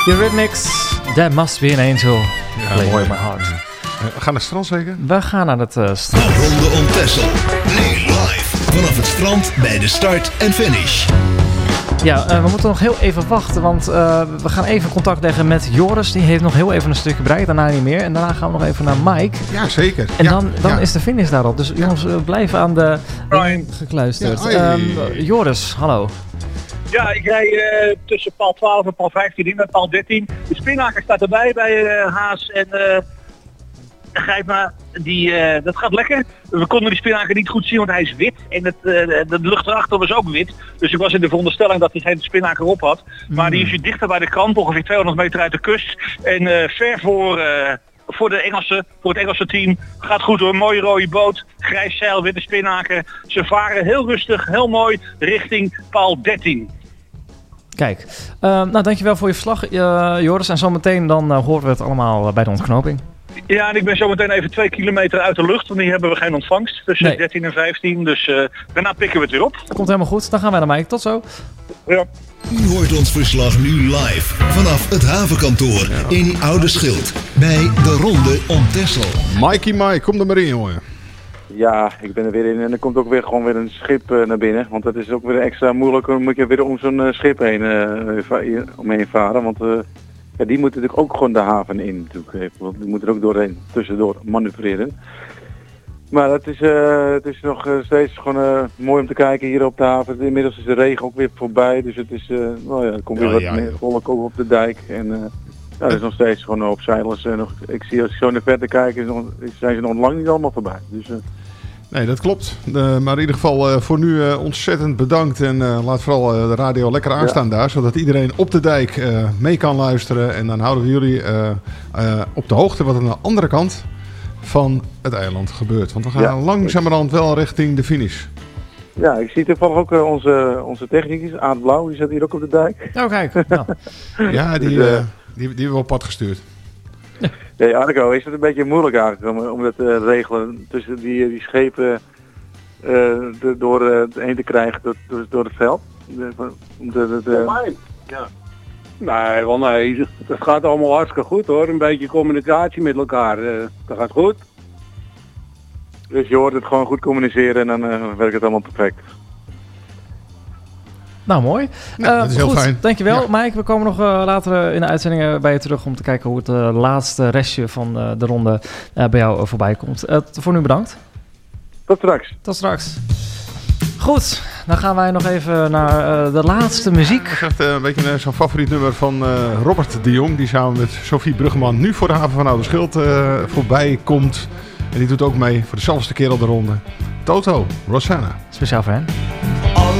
Eurythmics, There Must Be an Angel. Ja, mooi. In my heart. We gaan naar het strand zeker? We gaan naar het strand. De Ronde om Texel. Nu live vanaf het strand bij de start en finish. Ja, we moeten nog heel even wachten, want we gaan even contact leggen met Joris. Die heeft nog heel even een stukje bereikt, daarna niet meer. En daarna gaan we nog even naar Mike. Ja, zeker. En dan is de finish daarop. Dus jongens, blijven aan de gekluisterd. Ja, Joris, hallo. Ja, ik rij tussen paal 12 en paal 15 in met paal 13. De spinnaker staat erbij bij Haas en grijp maar, dat gaat lekker. We konden die spinnaker niet goed zien, want hij is wit en de lucht erachter was ook wit. Dus ik was in de veronderstelling dat hij geen spinnaker op had. Maar die is hier dichter bij de kant, ongeveer 200 meter uit de kust. En ver voor het Engelse team. Gaat goed hoor, mooie rode boot, grijs zeil, witte spinnaker. Ze varen heel rustig, heel mooi richting paal 13. Kijk, nou dankjewel voor je verslag Joris. En zometeen dan horen we het allemaal bij de ontknoping. Ja, en ik ben zometeen even 2 kilometer uit de lucht, want die hebben we geen ontvangst tussen 13 en 15. Dus daarna pikken we het weer op. Dat komt helemaal goed, dan gaan wij naar Mike. Tot zo. Ja. U hoort ons verslag nu live vanaf het havenkantoor in Oude Schild bij de Ronde om Texel. Mikey Mike, kom er maar in jongen. Ja, ik ben er weer in en er komt ook weer gewoon weer een schip naar binnen. Want dat is ook weer extra moeilijk, dan moet je weer om zo'n schip omheen varen. Want die moeten natuurlijk ook gewoon de haven in natuurlijk. Want die moeten er ook tussendoor manoeuvreren. Maar het is nog steeds gewoon mooi om te kijken hier op de haven. Inmiddels is de regen ook weer voorbij, dus het is, er komt weer wat meer volk ook op de dijk. En er is nog steeds gewoon op zeilers. Ik zie als ik zo naar verder kijk, zijn ze nog lang niet allemaal voorbij. Dus, nee, dat klopt. Maar in ieder geval voor nu ontzettend bedankt. En laat vooral de radio lekker aanstaan daar. Zodat iedereen op de dijk mee kan luisteren. En dan houden we jullie op de hoogte wat er aan de andere kant van het eiland gebeurt. Want we gaan langzamerhand wel richting de finish. Ja, ik zie toevallig ook onze technicus, Aad Blauw, die zit hier ook op de dijk. Oh kijk. Nou. Ja, die hebben we op pad gestuurd. Nee, Arco, is het een beetje moeilijk eigenlijk om dat te regelen tussen die schepen door heen te krijgen door het veld? Ja. Nee, wel nee, het gaat allemaal hartstikke goed hoor. Een beetje communicatie met elkaar, dat gaat goed. Dus je hoort het gewoon goed communiceren en dan werkt het allemaal perfect. Nou, mooi. Dat is heel goed, fijn. Dankjewel, Ja. Mike. We komen nog later in de uitzendingen bij je terug om te kijken hoe het laatste restje van de ronde bij jou voorbij komt. Voor nu bedankt. Tot straks. Tot straks. Goed, dan gaan wij nog even naar de laatste muziek. Dat is echt een beetje zo'n favoriet nummer van Robert de Jong. Die samen met Sophie Bruggeman nu voor de haven van Oude Schild voorbij komt. En die doet ook mee voor de zoveelste keer op de ronde. Toto, Rosanna. Speciaal voor hen.